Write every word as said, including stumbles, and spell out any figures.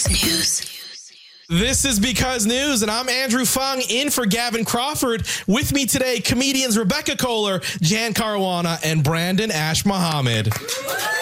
News. This is Because News, and I'm Andrew Fung in for Gavin Crawford. With me today, comedians Rebecca Kohler, Jan Caruana, and Brandon Ash Muhammad.